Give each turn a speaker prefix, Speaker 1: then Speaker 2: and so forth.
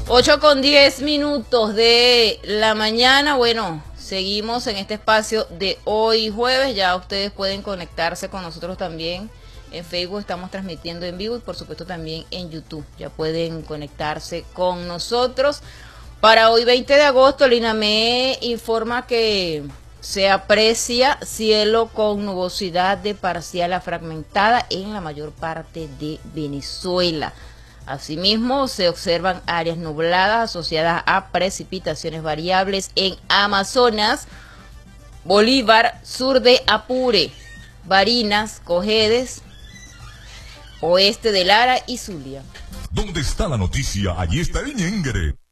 Speaker 1: 8:10 de la mañana. Bueno, seguimos en este espacio de hoy jueves. Ya ustedes pueden conectarse con nosotros también. En Facebook estamos transmitiendo en vivo y por supuesto también en YouTube. Ya pueden conectarse con nosotros. Para hoy 20 de agosto, el INAME informa que se aprecia cielo con nubosidad de parcial a fragmentada en la mayor parte de Venezuela. Asimismo, se observan áreas nubladas asociadas a precipitaciones variables en Amazonas, Bolívar, sur de Apure, Barinas, Cojedes, oeste de Lara y Zulia.
Speaker 2: ¿Dónde está la noticia? Allí está el ñengere.